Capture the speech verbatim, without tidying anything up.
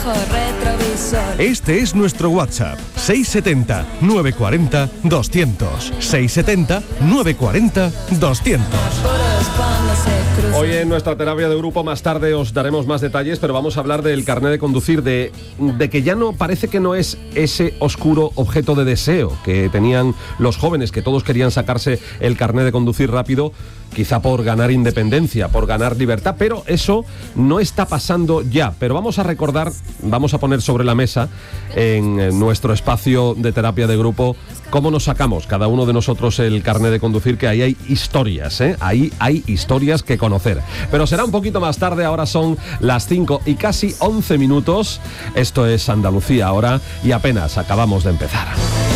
Este es nuestro WhatsApp, seis setenta, nueve cuarenta, doscientos, seis setenta, nueve cuarenta, doscientos. Hoy en nuestra terapia de grupo más tarde os daremos más detalles, pero vamos a hablar del carnet de conducir, de, de que ya no parece que no es ese oscuro objeto de deseo que tenían los jóvenes, que todos querían sacarse el carnet de conducir rápido, quizá por ganar independencia, por ganar libertad, pero eso no está pasando ya. Pero vamos a recordar, vamos a poner sobre la mesa en nuestro espacio de terapia de grupo cómo nos sacamos cada uno de nosotros el carnet de conducir, que ahí hay historias, ¿eh? Ahí hay historias que conocer. Pero será un poquito más tarde, ahora son las cinco y casi once minutos. Esto es Andalucía ahora y apenas acabamos de empezar.